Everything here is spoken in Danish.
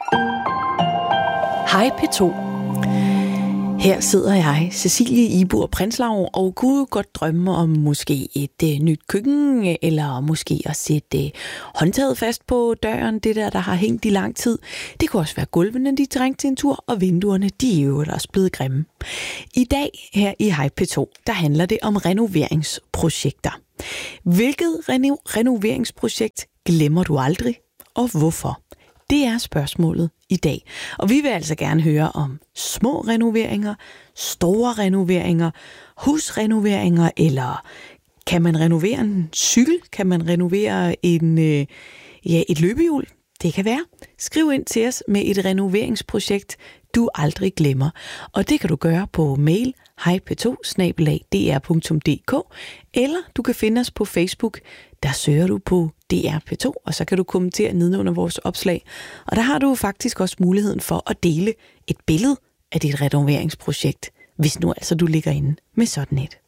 Hej P2. Her sidder jeg, Cecilie Ibur Prinslov, og kunne godt drømme om måske et nyt køkken, eller måske at sætte håndtaget fast på døren, det der har hængt i lang tid. Det kunne også være gulvene, de trængte til en tur, og vinduerne, de er jo også blevet grimme. I dag her i Hej P2, der handler det om renoveringsprojekter. Hvilket renoveringsprojekt glemmer du aldrig, og hvorfor? Det er spørgsmålet i dag. Og vi vil altså gerne høre om små renoveringer, store renoveringer, husrenoveringer, eller kan man renovere en cykel? Kan man renovere et løbehjul? Det kan være. Skriv ind til os med et renoveringsprojekt, du aldrig glemmer. Og det kan du gøre på mail hejp2@dr.dk, eller du kan finde os på Facebook. Der søger du på DR P2, og så kan du kommentere nedenunder vores opslag. Og der har du faktisk også muligheden for at dele et billede af dit renoveringsprojekt, hvis nu altså du ligger inde med sådan et.